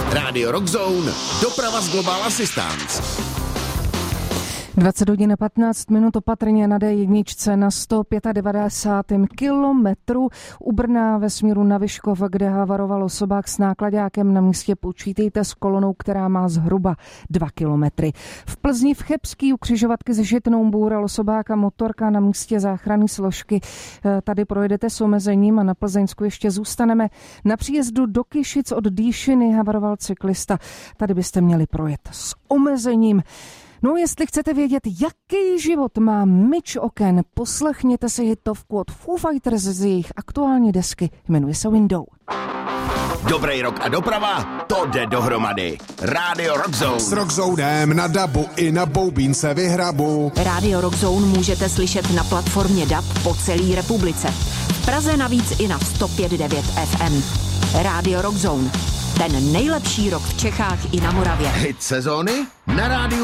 Rádio Rockzone, doprava z Global Assistance. 20 hodin 15 minut opatrně na D1 na 195. kilometru u Brna ve směru na Vyškov, kde havaroval osobák s náklaďákem. Na místě počítejte s kolonou, která má zhruba 2 kilometry. V Plzni v Chebský u křižovatky s Žitnou boural osobák a motorka. Na místě záchranné složky. Tady projedete s omezením a na Plzeňsku ještě zůstaneme. Na příjezdu do Kyšic od Dýšiny havaroval cyklista. Tady byste měli projet s omezením. No, jestli chcete vědět, jaký život má Mitch Oken, poslechněte si hitovku od Foo Fighters z jejich aktuální desky, jmenuje se Window. Dobrý rok a doprava, to jde dohromady. Rádio Rockzone. S Rockzonem na dabu i na boubínce vyhrabu. Rádio Rockzone můžete slyšet na platformě DAB po celé republice. V Praze navíc i na 105.9 FM. Rádio Rockzone. Ten nejlepší rok v Čechách i na Moravě. Hit sezóny na rádiu